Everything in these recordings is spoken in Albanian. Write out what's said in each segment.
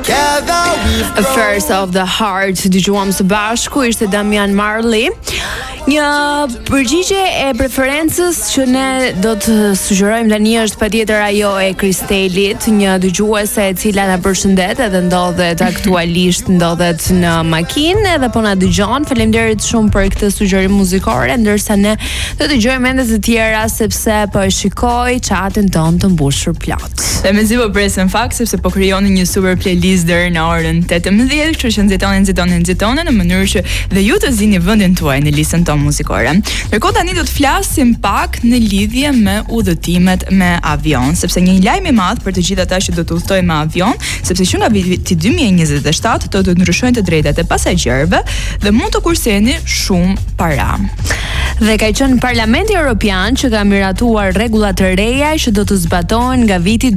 Affairs of the Heart, dëgjuam së bashku, ishte Damian Marley. Një përgjigje e preferencës që ne do të sugjerojmë tani është patjetër ajo e Kristelit, një dëgjuese e cila na përshëndet edhe ndodhet aktualisht ndodhet në makinë edhe po na dëgjon. Faleminderit shumë për këtë sugjerim muzikore, ndërsa ne do të dëgjojmë ende të tjera sepse po e shikoj chatin tonë të mbushur plot. Dhe mezi po presën fakt sepse po krijoni një super playlist deri në orën 18, kështu që nxitoni në mënyrë që dhe ju të zini vendin tuaj në listën tonë muzikore. Ndërkohë tani do të flasim pak në lidhje me udhëtimet me avion, sepse një lajm i madh për të gjithë ata që do të udhtojnë me avion, sepse që nga viti 2027 do të ndryshojnë të drejtat e pasagjerëve dhe mund të kurseni shumë para. Dhe ka qenë Parlamenti Evropian që ka miratuar rregulla të reja që do të zbatohen nga viti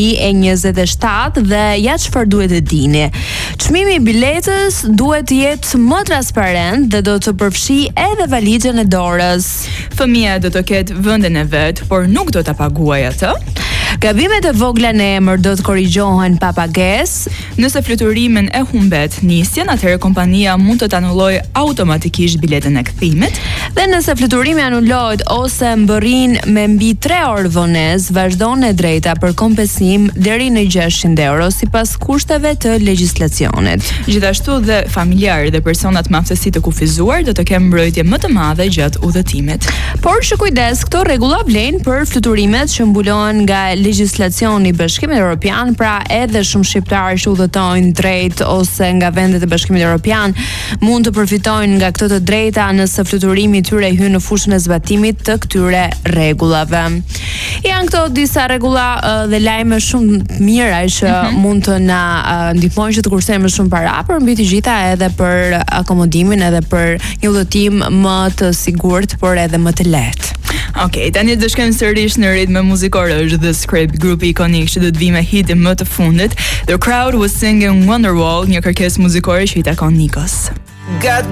2027 dhe ja çfarë duhet të dini. Çmimi i biletës duhet të jetë më transparent dhe do të përfshijë edhe valizhen e dorës. Fëmia do të ketë vendin e vet, por nuk do ta paguajë atë. Gabimet e vogla në emër do të korrigjohen pa pagesë. Nëse fluturimin e humbet nisjen, atëherë kompania mund të anullojë automatikisht biletën e kthimit. Dhe nëse fluturimi anullohet ose mbërrin me mbi 3 orë vonesë, vazhdon e drejta për kompensim deri në 600 euro sipas kushteve të legjislacionit. Gjithashtu dhe familjarë dhe personat me aftësi të kufizuar do të kenë mbrojtje më të madhe gjatë udhëtimit. Por që kujdes, këto rregulla vlen për fluturimet që mbulohen nga legjislacioni i Bashkimit Evropian, pra edhe shumë shqiptarë që udhëtojnë drejt ose nga vendet e Bashkimit Evropian mund të përfitojnë nga këto të drejta nëse fluturimi i tyre hyn në fushën e zbatimit të këtyre rregullave. Janë këto disa rregulla dhe lajme shumë të mira që mund të na ndihmojnë që të kursejmë më shumë para, por mbi të gjitha edhe për akomodimin edhe për një udhëtim më të sigurt, por edhe më të lehtë. Okej, tani do shkojmë sërish në ritme muzikore. Është The Script, grupi ikonik që do të vijë me hitin më të fundit. The Crowd was singing Wonderwall, një kërkesë muzikore që i takon Nikos. Got